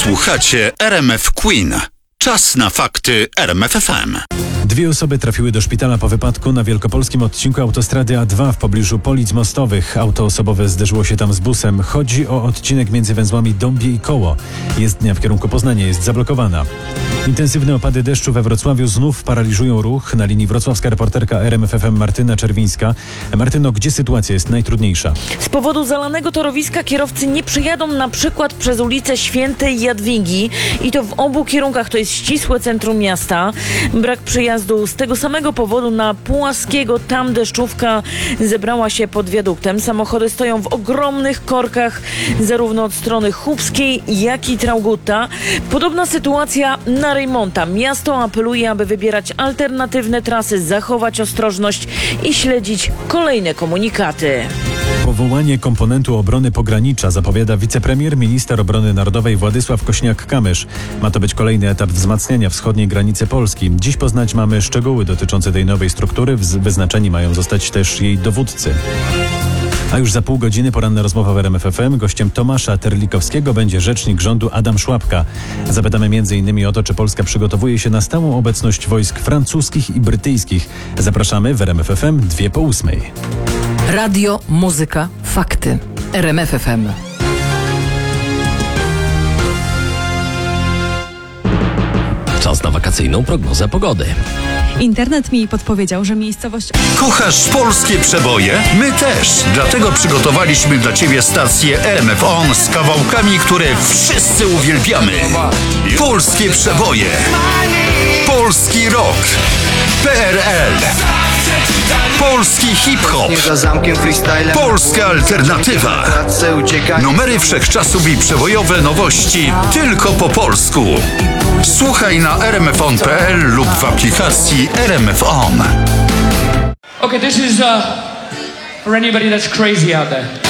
Słuchacie RMF Queen. Czas na fakty RMF FM. 2 osoby trafiły do szpitala po wypadku na wielkopolskim odcinku autostrady A2 w pobliżu Polic Mostowych. Auto osobowe zderzyło się tam z busem. Chodzi o odcinek między węzłami Dąbie i Koło. Jezdnia w kierunku Poznania jest zablokowana. Intensywne opady deszczu we Wrocławiu znów paraliżują ruch. Na linii wrocławska reporterka RMF FM Martyna Czerwińska. Martyno, gdzie sytuacja jest najtrudniejsza? Z powodu zalanego torowiska kierowcy nie przejadą na przykład przez ulicę Świętej Jadwigi i to w obu kierunkach, to jest ścisłe centrum miasta. Brak przejazdu z tego samego powodu na Pułaskiego. Tam deszczówka zebrała się pod wiaduktem. Samochody stoją w ogromnych korkach zarówno od strony Chubskiej, jak i Traugutta. Podobna sytuacja na Rejmonta. Miasto apeluje, aby wybierać alternatywne trasy, zachować ostrożność i śledzić kolejne komunikaty. Powołanie komponentu obrony pogranicza zapowiada wicepremier, minister obrony narodowej Władysław Kośniak-Kamysz. Ma to być kolejny etap wzmacniania wschodniej granicy Polski. Dziś poznać mamy szczegóły dotyczące tej nowej struktury. Wyznaczeni mają zostać też jej dowódcy. A już za pół godziny poranna rozmowa w RMF FM. Gościem Tomasza Terlikowskiego będzie rzecznik rządu Adam Szłapka. Zapytamy m.in. o to, czy Polska przygotowuje się na stałą obecność wojsk francuskich i brytyjskich. Zapraszamy w RMF FM 7:02. Radio, muzyka, fakty. RMF FM. Czas na wakacyjną prognozę pogody. Internet mi podpowiedział, że miejscowość... Kochasz polskie przeboje? My też. Dlatego przygotowaliśmy dla Ciebie stację RMF On z kawałkami, które wszyscy uwielbiamy. Polskie przeboje. Polski rock. PRL. Polski hip-hop. Polska alternatywa. Numery wszechczasów i przebojowe nowości tylko po polsku. Słuchaj na rmfon.pl lub w aplikacji RMF On. Okay, this is for anybody that's crazy out there.